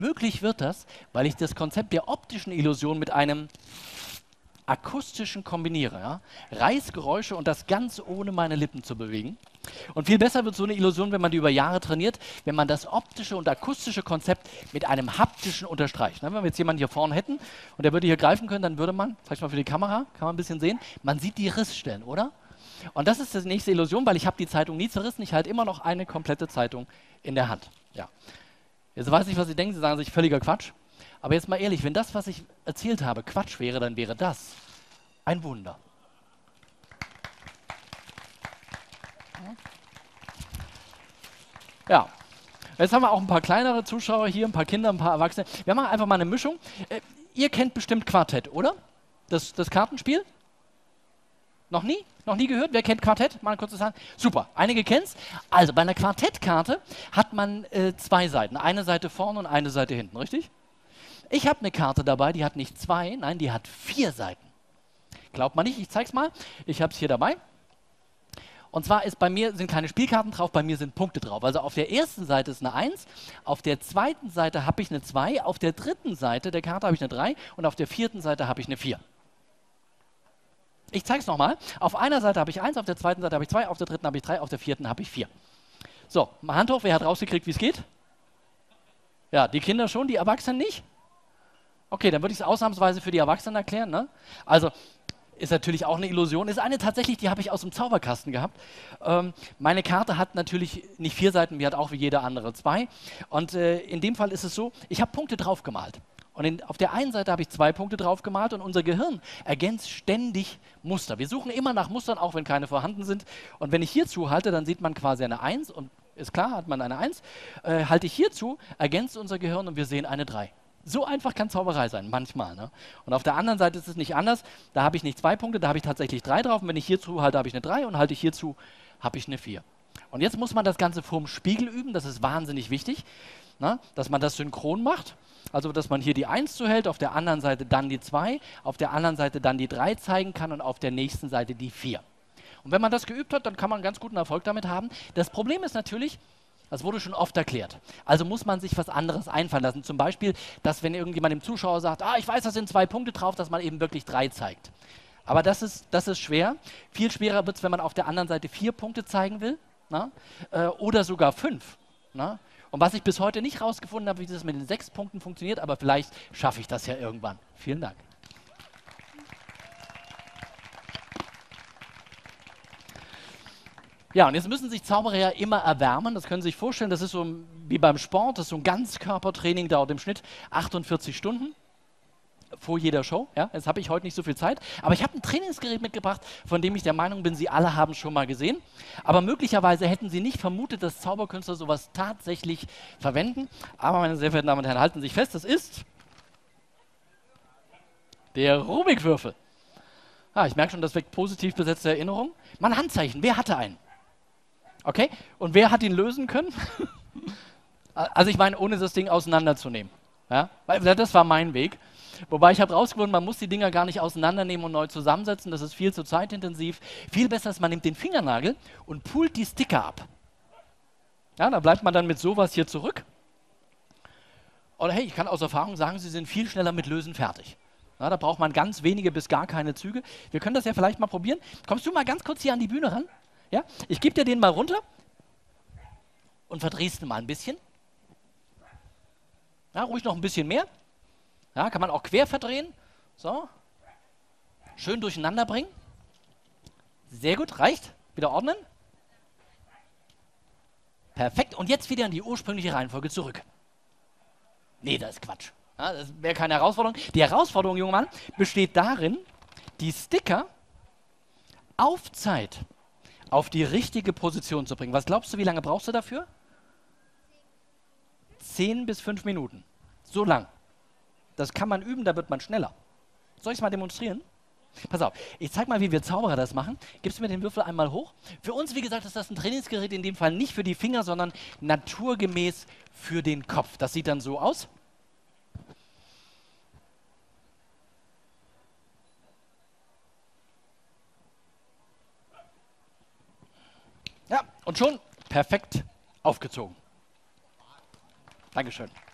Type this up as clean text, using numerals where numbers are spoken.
Möglich wird das, weil ich das Konzept der optischen Illusion mit einem akustischen kombiniere. Ja? Reißgeräusche und das ganz ohne meine Lippen zu bewegen. Und viel besser wird so eine Illusion, wenn man die über Jahre trainiert, wenn man das optische und akustische Konzept mit einem haptischen unterstreicht. Wenn wir jetzt jemanden hier vorne hätten und der würde hier greifen können, dann würde man, vielleicht mal für die Kamera, kann man ein bisschen sehen, man sieht die Rissstellen, oder? Und das ist die nächste Illusion, weil ich habe die Zeitung nie zerrissen, ich halte immer noch eine komplette Zeitung in der Hand. Ja. Jetzt weiß ich, was Sie denken, Sie sagen sich völliger Quatsch. Aber jetzt mal ehrlich, wenn das, was ich erzählt habe, Quatsch wäre, dann wäre das ein Wunder. Ja, jetzt haben wir auch ein paar kleinere Zuschauer hier, ein paar Kinder, ein paar Erwachsene. Wir machen einfach mal eine Mischung. Ihr kennt bestimmt Quartett, oder? Das Kartenspiel? Noch nie? Noch nie gehört? Wer kennt Quartett? Mal ein kurzes Hand. Super, einige kennen es. Also bei einer Quartettkarte hat man zwei Seiten. Eine Seite vorne und eine Seite hinten, richtig? Ich habe eine Karte dabei, die hat nicht zwei, nein, die hat 4 Seiten. Glaubt man nicht, ich zeig's mal. Ich habe es hier dabei. Und zwar ist bei mir sind keine Spielkarten drauf, bei mir sind Punkte drauf. Also auf der ersten Seite ist eine 1, auf der zweiten Seite habe ich eine 2, auf der dritten Seite der Karte habe ich eine 3 und auf der vierten Seite habe ich eine 4. Ich zeige es nochmal. Auf einer Seite habe ich 1, auf der zweiten Seite habe ich 2, auf der dritten habe ich 3, auf der vierten habe ich 4. So, mal Hand hoch, wer hat rausgekriegt, wie es geht? Ja, die Kinder schon, die Erwachsenen nicht? Okay, dann würde ich es ausnahmsweise für die Erwachsenen erklären. Ne? Also, ist natürlich auch eine Illusion. Ist eine tatsächlich, die habe ich aus dem Zauberkasten gehabt. Meine Karte hat natürlich nicht 4 Seiten, die hat auch wie jede andere 2. Und in dem Fall ist es so, ich habe Punkte drauf gemalt. Und auf der einen Seite habe ich 2 Punkte drauf gemalt und unser Gehirn ergänzt ständig Muster. Wir suchen immer nach Mustern, auch wenn keine vorhanden sind. Und wenn ich hier zuhalte, dann sieht man quasi eine 1 und ist klar, hat man eine 1. Halte ich hier zu, ergänzt unser Gehirn und wir sehen eine 3. So einfach kann Zauberei sein, manchmal. Ne? Und auf der anderen Seite ist es nicht anders. Da habe ich nicht 2 Punkte, da habe ich tatsächlich 3 drauf. Und wenn ich hierzu halte, habe ich eine 3 und halte ich hierzu, habe ich eine 4. Und jetzt muss man das Ganze vorm Spiegel üben. Das ist wahnsinnig wichtig, ne? Dass man das synchron macht. Also, dass man hier die 1 zuhält, auf der anderen Seite dann die 2, auf der anderen Seite dann die 3 zeigen kann und auf der nächsten Seite die 4. Und wenn man das geübt hat, dann kann man ganz guten Erfolg damit haben. Das Problem ist natürlich, das wurde schon oft erklärt. Also muss man sich was anderes einfallen lassen. Zum Beispiel, dass wenn irgendjemand dem Zuschauer sagt, ich weiß, da sind 2 Punkte drauf, dass man eben wirklich 3 zeigt. Aber das ist schwer. Viel schwerer wird es, wenn man auf der anderen Seite 4 Punkte zeigen will, na? Oder sogar 5. Na? Und was ich bis heute nicht rausgefunden habe, wie das mit den 6 Punkten funktioniert, aber vielleicht schaffe ich das ja irgendwann. Vielen Dank. Ja, und jetzt müssen sich Zauberer ja immer erwärmen. Das können Sie sich vorstellen, das ist so wie beim Sport, das ist so ein Ganzkörpertraining, dauert im Schnitt 48 Stunden vor jeder Show. Ja, jetzt habe ich heute nicht so viel Zeit, aber ich habe ein Trainingsgerät mitgebracht, von dem ich der Meinung bin, Sie alle haben es schon mal gesehen. Aber möglicherweise hätten Sie nicht vermutet, dass Zauberkünstler sowas tatsächlich verwenden. Aber meine sehr verehrten Damen und Herren, halten Sie sich fest, das ist der Rubikwürfel. Ich merke schon, das weckt positiv besetzte Erinnerungen. Mein Handzeichen, wer hatte einen? Okay, und wer hat ihn lösen können? Also ich meine, ohne das Ding auseinanderzunehmen. Ja? Weil das war mein Weg. Wobei ich habe rausgefunden, man muss die Dinger gar nicht auseinandernehmen und neu zusammensetzen. Das ist viel zu zeitintensiv. Viel besser ist, man nimmt den Fingernagel und pult die Sticker ab. Ja, da bleibt man dann mit sowas hier zurück. Oder hey, ich kann aus Erfahrung sagen, Sie sind viel schneller mit Lösen fertig. Ja, da braucht man ganz wenige bis gar keine Züge. Wir können das ja vielleicht mal probieren. Kommst du mal ganz kurz hier an die Bühne ran? Ja? Ich gebe dir den mal runter und verdrehst ihn mal ein bisschen. Ja, ruhig noch ein bisschen mehr. Ja, kann man auch quer verdrehen. So. Schön durcheinander bringen. Sehr gut, reicht. Wieder ordnen. Perfekt. Und jetzt wieder in die ursprüngliche Reihenfolge zurück. Nee, das ist Quatsch. Ja, das wäre keine Herausforderung. Die Herausforderung, junger Mann, besteht darin, die Sticker auf Zeit auf die richtige Position zu bringen. Was glaubst du, wie lange brauchst du dafür? 10 bis 5 Minuten. So lang. Das kann man üben, da wird man schneller. Soll ich es mal demonstrieren? Pass auf, ich zeig mal, wie wir Zauberer das machen. Gibst du mir den Würfel einmal hoch? Für uns, wie gesagt, ist das ein Trainingsgerät, in dem Fall nicht für die Finger, sondern naturgemäß für den Kopf. Das sieht dann so aus. Ja, und schon perfekt aufgezogen. Dankeschön.